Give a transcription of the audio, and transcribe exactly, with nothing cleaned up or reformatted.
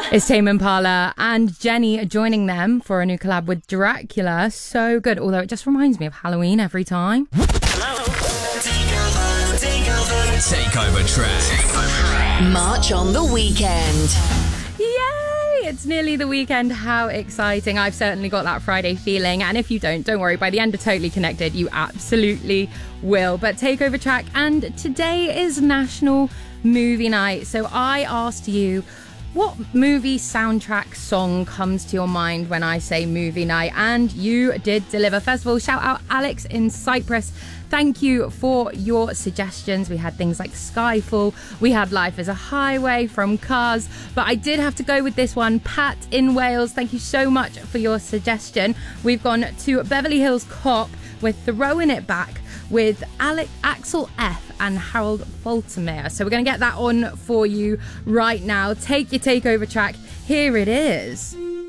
It's Tame Impala and Jenny joining them for a new collab with Dracula. So good, although it just reminds me of Halloween every time. Hello. Takeover track. March on the weekend. Yay! It's nearly the weekend. How exciting. I've certainly got that Friday feeling. And if you don't, don't worry. By the end of Totally Connected, you absolutely will. But Takeover track. And today is National Movie Night. So I asked you, what movie soundtrack song comes to your mind when I say movie night? And you did deliver. First of all, shout out Alex in Cyprus. Thank you for your suggestions. We had things like Skyfall. We had Life is a Highway from Cars. But I did have to go with this one. Pat in Wales, thank you so much for your suggestion. We've gone to Beverly Hills Cop with Throwing It Back with Alec, Axel F and Harold Faltermeyer. So we're going to get that on for you right now. Take your takeover track. Here it is.